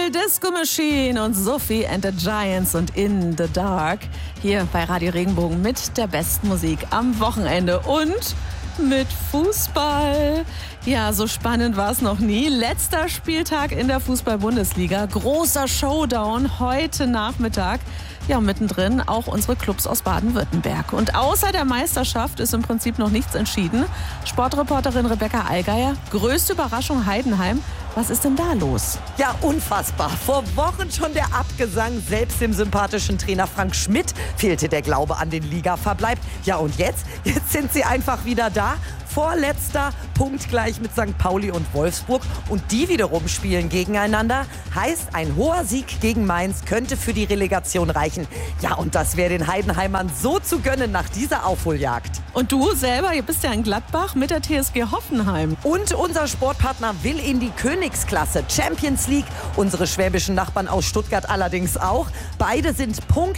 Disco Machine und Sophie and the Giants und In the Dark. Hier bei Radio Regenbogen mit der besten Musik am Wochenende und mit Fußball. Ja, so spannend war es noch nie. Letzter Spieltag in der Fußball-Bundesliga. Großer Showdown heute Nachmittag. Ja, mittendrin auch unsere Clubs aus Baden-Württemberg. Und außer der Meisterschaft ist im Prinzip noch nichts entschieden. Sportreporterin Rebecca Allgeier, größte Überraschung Heidenheim. Was ist denn da los? Ja, unfassbar. Vor Wochen schon der Abgesang. Selbst dem sympathischen Trainer Frank Schmidt fehlte der Glaube an den Ligaverbleib. Ja, und jetzt sind sie einfach wieder da. Vorletzter, punktgleich mit St. Pauli und Wolfsburg. Und die wiederum spielen gegeneinander. Heißt, ein hoher Sieg gegen Mainz könnte für die Relegation reichen. Ja, und das wäre den Heidenheimern so zu gönnen nach dieser Aufholjagd. Und du selber, ihr bist ja in Gladbach mit der TSG Hoffenheim. Und unser Sportpartner will in die Königsklasse Champions League. Unsere schwäbischen Nachbarn aus Stuttgart allerdings auch. Beide sind punktgleich